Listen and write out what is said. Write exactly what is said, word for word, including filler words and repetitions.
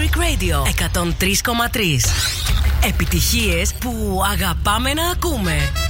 Magic Radio εκατόν τρία κόμμα τρία. Επιτυχίες που αγαπάμε να ακούμε.